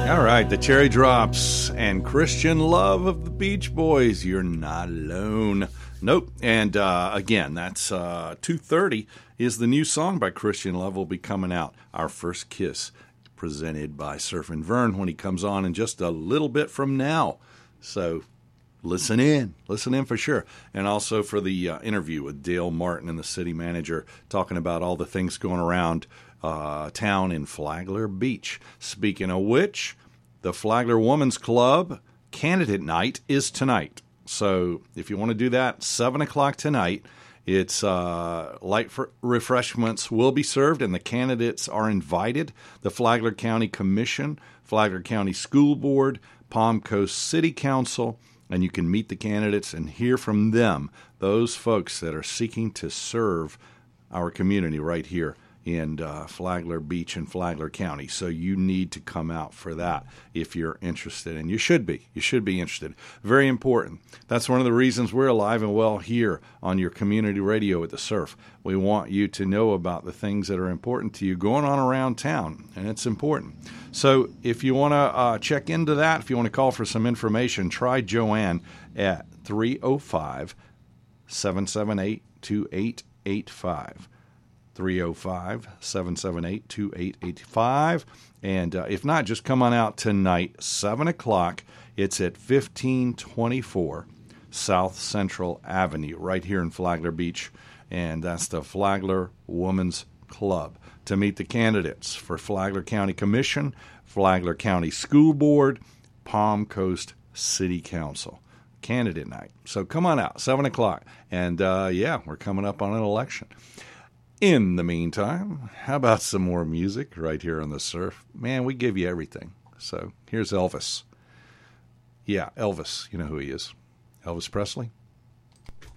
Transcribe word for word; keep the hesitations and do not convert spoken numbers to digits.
All right, the Cherry Drops and Christian Love of the Beach Boys. You're not alone. Nope. And uh, again, that's uh, two thirty is the new song by Christian Love will be coming out. Our First Kiss, presented by Surfin' Vern when he comes on in just a little bit from now. So listen in. Listen in for sure. And also for the uh, interview with Dale Martin and the city manager talking about all the things going around uh, town in Flagler Beach. Speaking of which, the Flagler Women's Club Candidate Night is tonight. So if you want to do that, seven o'clock tonight. It's uh, light for refreshments will be served, and the candidates are invited. The Flagler County Commission, Flagler County School Board, Palm Coast City Council, and you can meet the candidates and hear from them, those folks that are seeking to serve our community right here in uh, Flagler Beach and Flagler County. So you need to come out for that if you're interested, and you should be. You should be interested. Very important. That's one of the reasons we're alive and well here on your community radio at the Surf. We want you to know about the things that are important to you going on around town, and it's important. So if you want to uh, check into that, if you want to call for some information, try Joanne at three oh five, seven seven eight, two eight eight five. three oh five, seven seven eight, two eight eight five. And uh, if not, just come on out tonight, seven o'clock. It's at fifteen twenty-four South Central Avenue, right here in Flagler Beach. And that's the Flagler Women's Club to meet the candidates for Flagler County Commission, Flagler County School Board, Palm Coast City Council. Candidate night. So come on out, seven o'clock. And, uh, yeah, we're coming up on an election. In the meantime, how about some more music right here on the Surf? Man, we give you everything. So here's Elvis. Yeah, Elvis. You know who he is. Elvis Presley.